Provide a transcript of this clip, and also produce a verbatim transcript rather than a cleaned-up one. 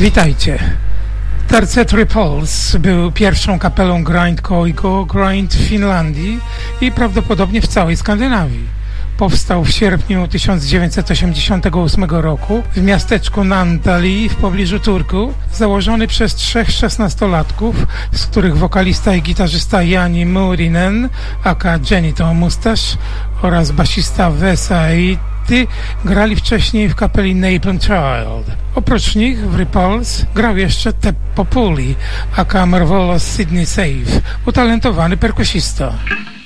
Witajcie. Tercet Repulse był pierwszą kapelą grindcore'ego grind w Finlandii i prawdopodobnie w całej Skandynawii. Powstał w sierpniu tysiąc dziewięćset osiemdziesiątego ósmego roku w miasteczku Naantali w pobliżu Turku, założony przez trzech szesnastolatków, z których wokalista i gitarzysta Jani Muurinen, aka Genito Mustache, oraz basista Vesa Itti grali wcześniej w kapeli Napalm Child. Oprócz nich w Repulse grał jeszcze Teppo Puli, aka Marvelous Sydney Save, utalentowany perkusista.